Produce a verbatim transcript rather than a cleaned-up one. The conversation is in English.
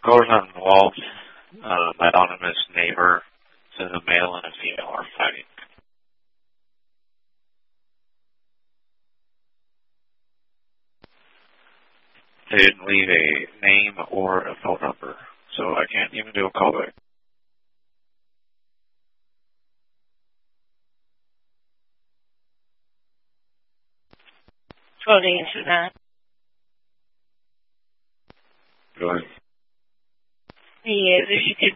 photos on the wall. Uh, my anonymous neighbor says a male and a female are fighting. They didn't leave a name or a phone number, so I can't even do a callback. Well, to answer that. Go ahead. He is. If you could